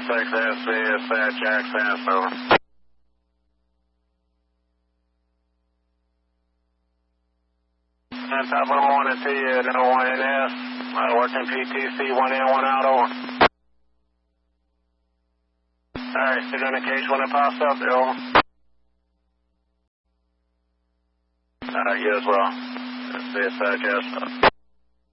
6SB, Jack Fast, over. And top of the morning to you, no 1NS. Working PTC, 1 in, 1 out, over. Alright, stick on the case when it pops up, over. Alright, you as well. See you, Jack.